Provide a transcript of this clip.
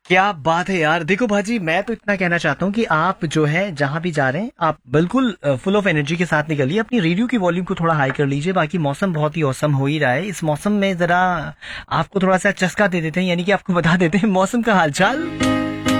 क्या बात है यार। देखो भाजी, मैं तो इतना कहना चाहता हूँ कि आप जो है जहां भी जा रहे हैं आप बिल्कुल फुल ऑफ एनर्जी के साथ निकलिए। अपनी रेडियो की वॉल्यूम को थोड़ा हाई कर लीजिए। बाकी मौसम बहुत ही औसम हो ही रहा है। इस मौसम में जरा आपको थोड़ा सा चस्का दे देते हैं, यानी कि आपको बता देते हैं मौसम का हालचाल।